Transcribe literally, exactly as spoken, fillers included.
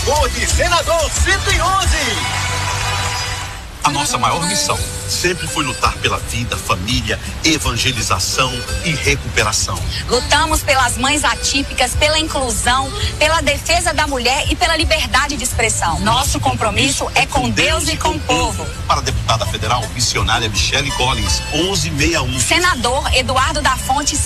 Cor de senador cento e onze. A nossa maior missão sempre foi lutar pela vida, família, evangelização e recuperação. Lutamos pelas mães atípicas, pela inclusão, pela defesa da mulher e pela liberdade de expressão. Nosso compromisso é com Deus e com o povo. Para a deputada federal missionária Michele Collins, onze sessenta e um. Senador Eduardo da Fonte,